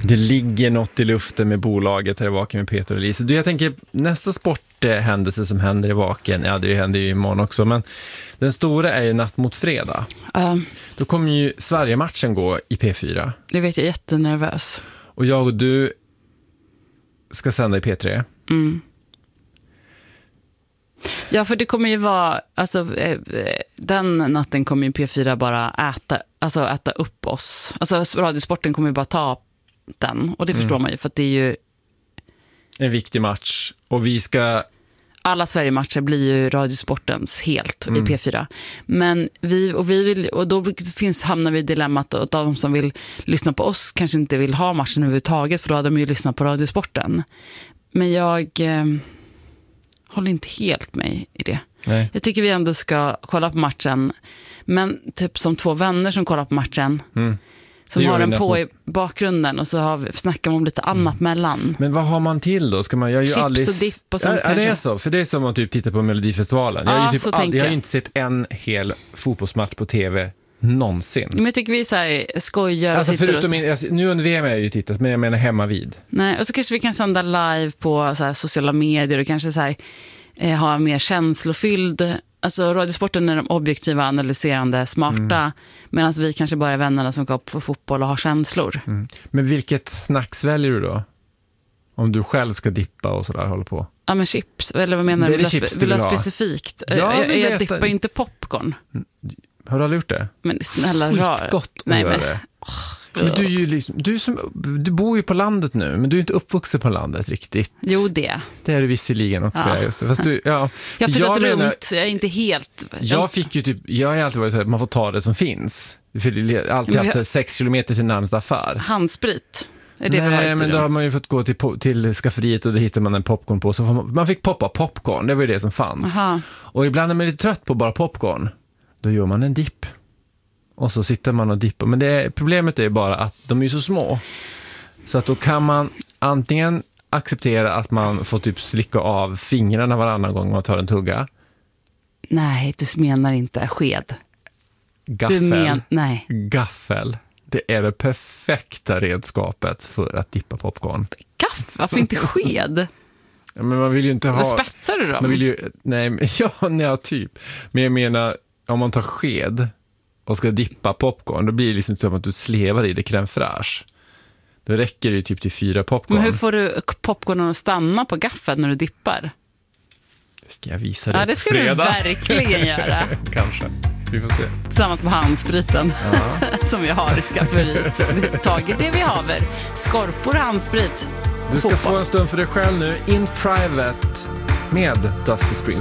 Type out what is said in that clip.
Det ligger något i luften med bolaget här i Vaken med Peter och Lisa. Jag tänker, nästa sporthändelse som händer i Vaken, ja det händer ju imorgon också, men den stora är ju natt mot fredag. Då kommer ju Sverige-matchen gå i P4. Det vet jag, jättenervös. Och jag och du ska sända i P3. Mm. Ja, för det kommer ju vara, alltså den natten kommer ju P4 bara äta upp oss. Alltså Radiosporten kommer ju bara ta den, och det förstår man ju, för att det är ju en viktig match, och vi ska... Alla Sverige-matcher blir ju Radiosportens helt i P4. Men vi vill, och då hamnar vi i dilemmat att de som vill lyssna på oss kanske inte vill ha matchen överhuvudtaget, för då hade de ju lyssnat på Radiosporten. Men jag håller inte helt med i det. Nej. Jag tycker vi ändå ska kolla på matchen, men typ som två vänner som kollar på matchen. Som har den på i bakgrunden, och så snackar man om lite annat mellan. Men vad har man till då? Ska man, jag chips aldrig... och dipp och sånt ja, det är så. För det är som att typ titta på Melodifestivalen. Jag har ju inte sett en hel fotbollsmatch på tv någonsin. Men jag tycker vi så här skojar. Alltså och förutom nu under VM har jag ju tittat, men jag menar hemma vid. Nej, och så kanske vi kan sända live på så här sociala medier och kanske så här, ha mer känslofylld. Alltså Radiosporten är de objektiva, analyserande, smarta, medan vi kanske bara är vännerna som går på fotboll och har känslor. Men vilket snacks väljer du då? Om du själv ska dippa och sådär håller på. Ja, men chips, eller vad menar du? Vill ha specifikt? Ja, jag dippar ju inte popcorn. Har du aldrig gjort det? Men snälla, rör. Gott att göra det. Men du är ju liksom, du bor ju på landet nu, men du är inte uppvuxen på landet riktigt. Jo, det är du visserligen också. Ja. Just det. Fast jag har flyttat runt, jag är inte helt... Jag har alltid varit så att man får ta det som finns. För jag har alltid haft 6 kilometer till närmsta affär. Handsprit. Är det Nej, men då har man ju fått gå till skafferiet, och då hittar man en popcorn på. Så man fick poppa popcorn, det var ju det som fanns. Aha. Och ibland är man lite trött på bara popcorn. Då gör man en dipp. Och så sitter man och dippar. Men problemet är bara att de är så små. Så att då kan man antingen acceptera att man får typ slicka av fingrarna varannan gång man tar en tugga. Nej, du menar inte sked. Gaffel. Nej. Gaffel. Det är det perfekta redskapet för att dippa popcorn. Gaffel? Varför inte sked? Ja, men man vill ju inte ha... Vad spetsar du då? Man vill ju... Nej, typ. Men jag menar, om man tar sked och ska dippa popcorn, då blir det liksom som att du slevar i det crème fraîche. Då räcker det ju typ till 4 popcorn. Men hur får du popcornen att stanna på gaffeln när du dippar? Det ska jag visa dig. Ja, det ska du verkligen göra. Kanske. Vi får se. Tillsammans med handspriten som vi har i skafferiet. Tager det vi haver. Skorpor och handsprit. Du ska få en stund för dig själv nu. In Private med Dusty Spring.